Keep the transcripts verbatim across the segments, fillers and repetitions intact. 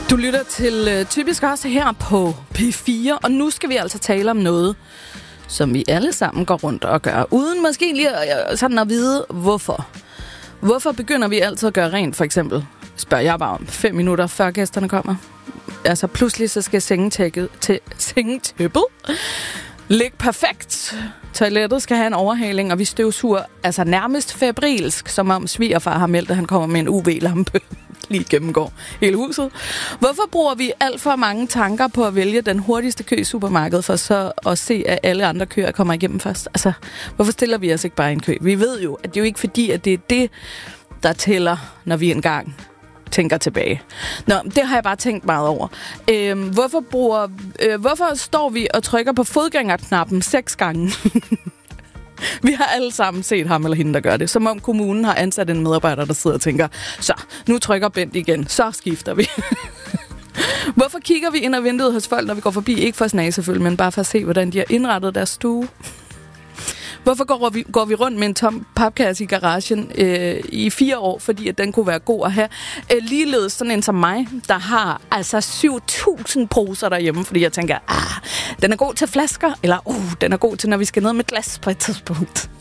Du lytter til uh, Typisk også her på P fire, og nu skal vi altså tale om noget, som vi alle sammen går rundt og gør, uden måske lige uh, sådan at vide, hvorfor. Hvorfor begynder vi altid at gøre rent, for eksempel? Spørger jeg bare om fem minutter, før gæsterne kommer. Altså pludselig så skal sengetæppet til sengetæppet ligge perfekt. Toilettet skal have en overhaling, og vi støvsuger altså nærmest febrilsk, som om svigerfar har meldt, at han kommer med en U V-lampe lige gennemgår hele huset. Hvorfor bruger vi alt for mange tanker på at vælge den hurtigste kø i supermarkedet, for så at se, at alle andre køer kommer igennem først? Altså, hvorfor stiller vi os ikke bare i en kø? Vi ved jo, at det er jo ikke fordi, at det er det, der tæller, når vi engang tænker tilbage. Nå, det har jeg bare tænkt meget over. Øhm, hvorfor, bruger, øh, hvorfor står vi og trykker på fodgængerknappen seks gange? Vi har alle sammen set ham eller hende, der gør det. Som om kommunen har ansat en medarbejder, der sidder og tænker, så, nu trykker Bent igen, så skifter vi. Hvorfor kigger vi ind ad vinduet hos folk, når vi går forbi? Ikke for at snage selvfølgelig, men bare for at se, hvordan de har indrettet deres stue. Hvorfor går vi, går vi rundt med en tom papkasse i garagen øh, i fire år, fordi at den kunne være god at have? Øh, ligeledes sådan en som mig, der har altså syv tusind poser derhjemme, fordi jeg tænker, ah, den er god til flasker, eller uh, den er god til, når vi skal ned med glas på et tidspunkt.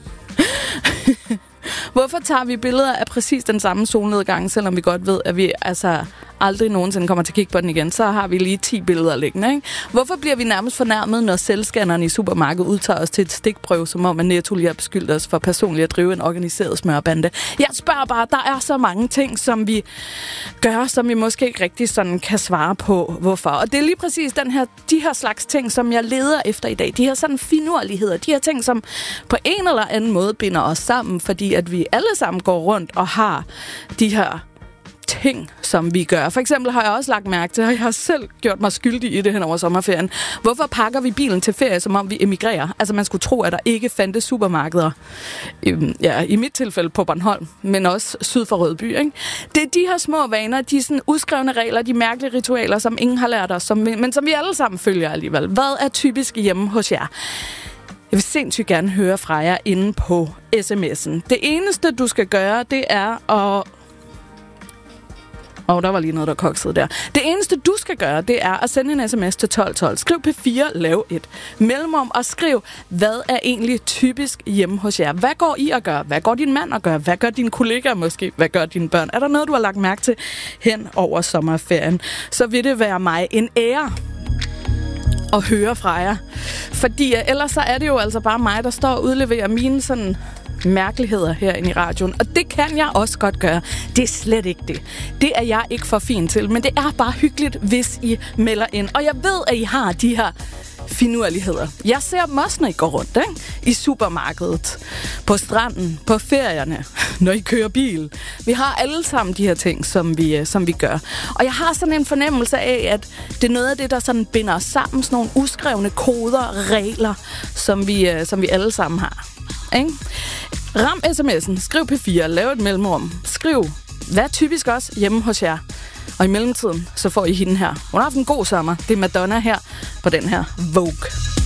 Hvorfor tager vi billeder af præcis den samme solnedgang, selvom vi godt ved, at vi altså aldrig nogensinde kommer til at kigge på den igen? Så har vi lige ti billeder liggende, ikke? Hvorfor bliver vi nærmest fornærmet, når selvskannerne i supermarkedet udtager os til et stikprøve, som om at Netto lige har beskyldt os for personligt at drive en organiseret smørbande? Jeg spørger bare, der er så mange ting, som vi gør, som vi måske ikke rigtig sådan kan svare på, hvorfor. Og det er lige præcis den her, de her slags ting, som jeg leder efter i dag. De her sådan finurligheder, de her ting, som på en eller anden måde binder os sammen, fordi at vi alle sammen går rundt og har de her ting, som vi gør. For eksempel har jeg også lagt mærke til, og jeg har selv gjort mig skyldig i det hen over sommerferien. Hvorfor pakker vi bilen til ferie, som om vi emigrerer? Altså man skulle tro, at der ikke fandtes supermarkeder. Ja, i mit tilfælde på Bornholm, men også syd for Rødby, ikke? Det er de her små vaner, de sådan udskrevne regler, de mærkelige ritualer, som ingen har lært os, som, men som vi alle sammen følger alligevel. Hvad er typisk hjemme hos jer? Jeg vil sindssygt gerne høre fra jer inde på sms'en. Det eneste, du skal gøre, det er at... Åh, oh, der var lige noget, der koksede der. Det eneste, du skal gøre, det er at sende en sms til tolv tolv. Skriv P fire, lav et mellemrum og skriv, hvad er egentlig typisk hjemme hos jer? Hvad går I at gøre? Hvad går din mand at gøre? Hvad gør dine kollegaer måske? Hvad gør dine børn? Er der noget, du har lagt mærke til hen over sommerferien? Så vil det være mig en ære at høre fra jer. Fordi ellers så er det jo altså bare mig, der står og udleverer mine sådan mærkeligheder herinde i radioen. Og det kan jeg også godt gøre. Det er slet ikke det. Det er jeg ikke for fin til. Men det er bare hyggeligt, hvis I melder ind. Og jeg ved, at I har de her finurligheder. Jeg ser dem også, når I går rundt, ikke? I supermarkedet, på stranden, på ferierne, når I kører bil. Vi har alle sammen de her ting, som vi, som vi gør. Og jeg har sådan en fornemmelse af, at det er noget af det, der sådan binder os sammen. Sådan nogle uskrevne koder, regler, som vi, som vi alle sammen har. Ikke? Ram sms'en, skriv P fire, lav et mellemrum, skriv, hvad er typisk også hjemme hos jer? Og i mellemtiden, så får I hende her. Hun har haft en god sommer. Det er Madonna her på den her Vogue.